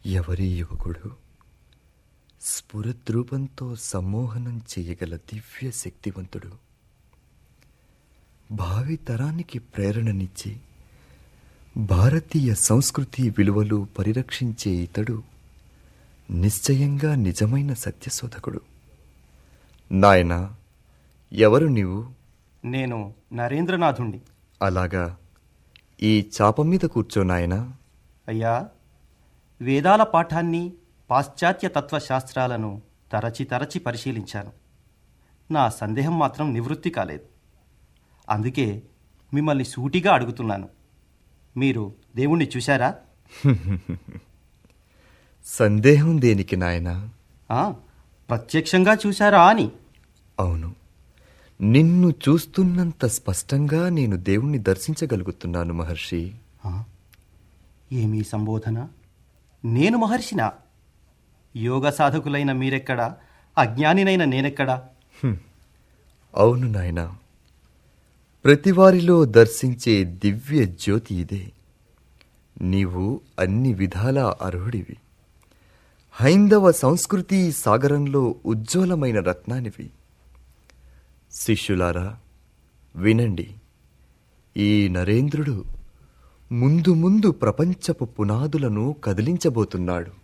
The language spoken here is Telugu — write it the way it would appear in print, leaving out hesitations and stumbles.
ఎవరి యువకుడు స్ఫురద్రూపంతో సమ్మోహనం చేయగల దివ్య శక్తివంతుడు, భావి తరానికి ప్రేరణనిచ్చి భారతీయ సంస్కృతి విలువలు పరిరక్షించే ఇతడు నిశ్చయంగా నిజమైన సత్యశోధకుడు. నాయనా, ఎవరు నీవు? నేను నరేంద్రనాథుణ్ణి. అలాగా, ఈ చాప మీద కూర్చో నాయనా. అయ్యా, వేదాల పాఠాన్ని, పాశ్చాత్య తత్వశాస్త్రాలను తరచి తరచి పరిశీలించాను. నా సందేహం మాత్రం నివృత్తి కాలేదు. అందుకే మిమ్మల్ని సూటిగా అడుగుతున్నాను. మీరు దేవుణ్ణి చూశారా? సందేహం దేనికి నాయనా? ప్రత్యక్షంగా చూశారా అని. అవును, నిన్ను చూస్తున్నంత స్పష్టంగా నేను దేవుణ్ణి దర్శించగలుగుతున్నాను మహర్షి. ఏమీ సంబోధన? నేను మహర్షినా? యోగ సాధకులైన మీరెక్కడా, అజ్ఞానినైన నేనెక్కడా? అవును నాయనా, ప్రతివారిలో దర్శించే దివ్య జ్యోతి ఇదే. నీవు అన్ని విధాలా అర్హుడివి. హైందవ సంస్కృతి సాగరంలో ఉజ్వలమైన రత్నానివి. శిష్యులారా, వినండి. ఈ నరేంద్రుడు ముందు ముందు ప్రపంచపు పునాదులను కదిలించబోతున్నాడు.